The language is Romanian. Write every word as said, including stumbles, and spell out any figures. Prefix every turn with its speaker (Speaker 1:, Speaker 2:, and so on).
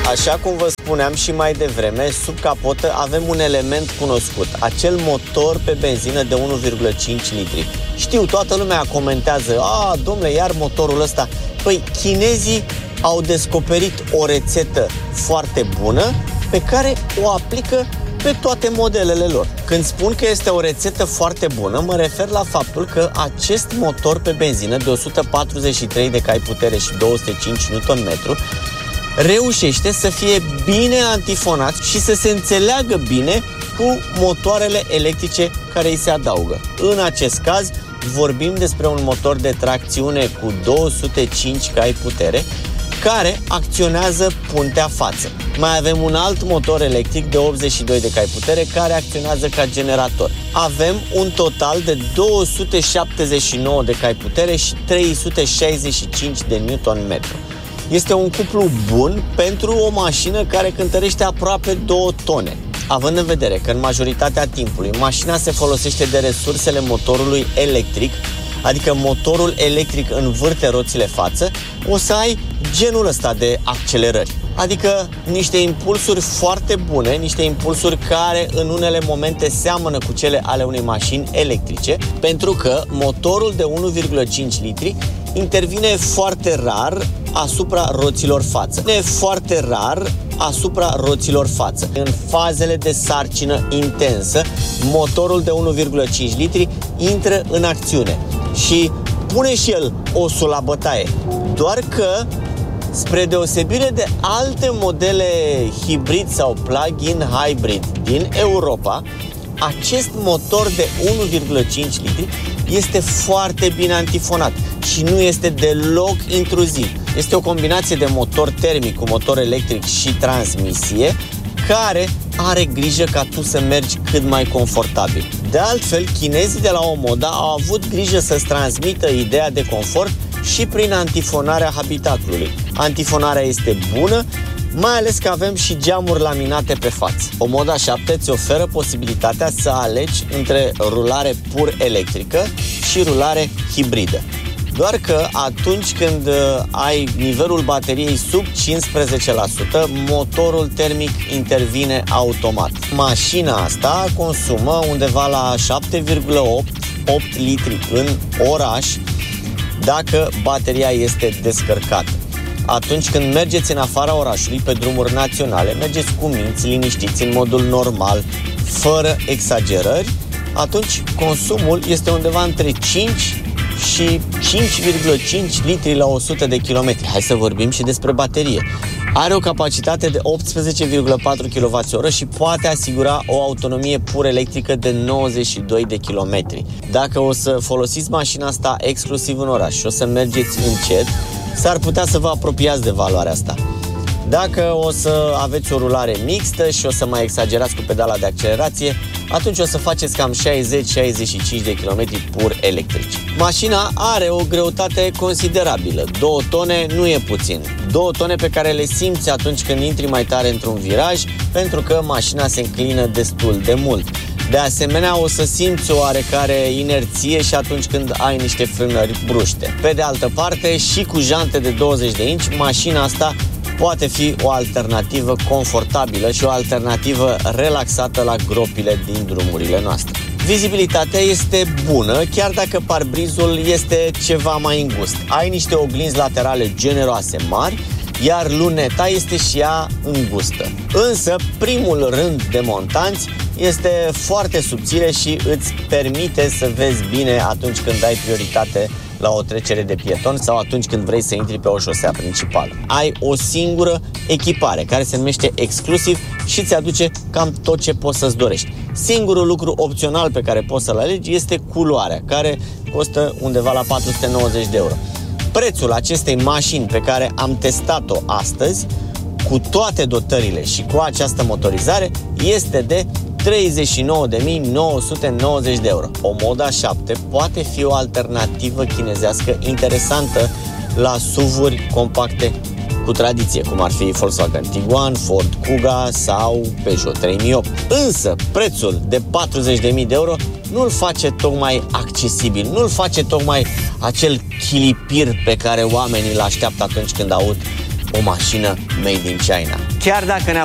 Speaker 1: Așa cum vă spuneam și mai devreme, sub capotă avem un element cunoscut, acel motor pe benzină de unu virgulă cinci litri. Știu, toată lumea comentează, a, domnule, iar motorul ăsta. Păi, chinezii au descoperit o rețetă foarte bună pe care o aplică pe toate modelele lor. Când spun că este o rețetă foarte bună, mă refer la faptul că acest motor pe benzină de o sută patruzeci și trei de cai putere și două sute cinci newton metri reușește să fie bine antifonat și să se înțeleagă bine cu motoarele electrice care îi se adaugă. În acest caz, vorbim despre un motor de tracțiune cu două sute cinci cai putere, care acționează puntea față. Mai avem un alt motor electric de optzeci și doi de cai putere care acționează ca generator. Avem un total de două sute șaptezeci și nouă de cai putere și trei sute șaizeci și cinci de newton metri. Este un cuplu bun pentru o mașină care cântărește aproape două tone. Având în vedere că în majoritatea timpului mașina se folosește de resursele motorului electric, adică motorul electric învârte roțile față, o să ai genul ăsta de accelerări. Adică niște impulsuri foarte bune, niște impulsuri care în unele momente seamănă cu cele ale unei mașini electrice, pentru că motorul de unu virgulă cinci litri intervine foarte rar asupra roților față. E foarte rar asupra roților față. În fazele de sarcină intensă, motorul de unu virgulă cinci litri intră în acțiune și pune și el osul la bătaie. Doar că, spre deosebire de alte modele hibrid sau plug-in hybrid din Europa, acest motor de unu virgulă cinci litri este foarte bine antifonat și nu este deloc intruziv. Este o combinație de motor termic cu motor electric și transmisie care are grijă ca tu să mergi cât mai confortabil. De altfel, chinezii de la Omoda au avut grijă să-ți transmită ideea de confort și prin antifonarea habitatului. Antifonarea este bună, mai ales că avem și geamuri laminate pe față. Omoda șapte îți oferă posibilitatea să alegi între rulare pur electrică și rulare hibridă. Doar că atunci când ai nivelul bateriei sub cincisprezece la sută, motorul termic intervine automat. Mașina asta consumă undeva la șapte virgulă opt litri în oraș dacă bateria este descărcată. Atunci când mergeți în afara orașului pe drumuri naționale, mergeți cu minți, liniștiți, în modul normal, fără exagerări, atunci consumul este undeva între cinci și cinci virgulă cinci litri la o sută de kilometri. Hai să vorbim și despre baterie. Are o capacitate de optsprezece virgulă patru kilowați-oră și poate asigura o autonomie pur electrică de nouăzeci și doi de kilometri. Dacă o să folosiți mașina asta exclusiv în oraș și o să mergeți încet, s-ar putea să vă apropiați de valoarea asta. Dacă o să aveți o rulare mixtă și o să mai exagerați cu pedala de accelerație, atunci o să faceți cam șaizeci șaizeci și cinci de kilometri pur electrici. Mașina are o greutate considerabilă. Două tone nu e puțin. Două tone pe care le simți atunci când intri mai tare într-un viraj, pentru că mașina se înclină destul de mult. De asemenea, o să simți o oarecare inerție și atunci când ai niște frânări bruște. Pe de altă parte, și cu jante de douăzeci de inci, mașina asta poate fi o alternativă confortabilă și o alternativă relaxată la gropile din drumurile noastre. Vizibilitatea este bună, chiar dacă parbrizul este ceva mai îngust. Ai niște oglinzi laterale generoase mari, iar luneta este și ea îngustă. Însă, primul rând de montanți este foarte subțire și îți permite să vezi bine atunci când ai prioritate la o trecere de pieton sau atunci când vrei să intri pe o șosea principală. Ai o singură echipare care se numește exclusiv și îți aduce cam tot ce poți să-ți dorești. Singurul lucru opțional pe care poți să-l alegi este culoarea, care costă undeva la patru sute nouăzeci de euro. Prețul acestei mașini pe care am testat-o astăzi, cu toate dotările și cu această motorizare, este de treizeci și nouă de mii nouă sute nouăzeci de euro. Omoda șapte poate fi o alternativă chinezească interesantă la S U V-uri compacte cu tradiție, cum ar fi Volkswagen Tiguan, Ford Kuga sau Peugeot trei mii opt. Însă, prețul de patruzeci de mii de euro nu-l face tocmai accesibil, nu-l face tocmai acel chilipir pe care oamenii îl așteaptă atunci când aud o mașină made in China. chiar dacă ne-a